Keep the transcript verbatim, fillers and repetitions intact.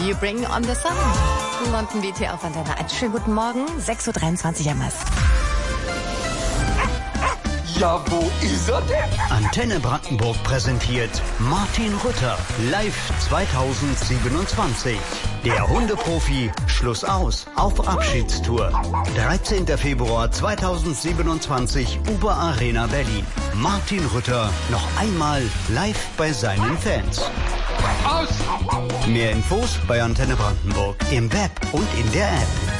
You Bring on the Sun. London B T auf Antenne eins. Schönen guten Morgen, sechs Uhr dreiundzwanzig am Mast. Ja, wo ist er denn? Antenne Brandenburg präsentiert Martin Rütter live zweitausendsiebenundzwanzig. Der Hundeprofi Schluss aus auf Abschiedstour. dreizehnter Februar zweitausendsiebenundzwanzig, Uber Arena Berlin. Martin Rütter noch einmal live bei seinen Fans. Aus! Mehr Infos bei Antenne Brandenburg im Web und in der App.